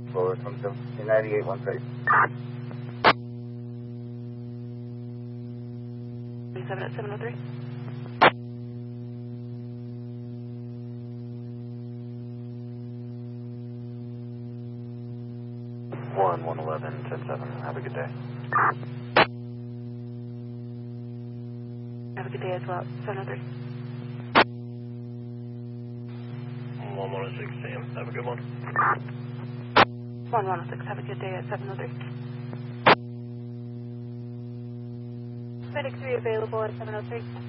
Forward from 98, 13. 7 at 703. 111, 10-7. Have a good day. Have a good day as well. 703. 1106, Sam. Have a good one. 1106. Have a good day at 703. Medic 3 available at 703.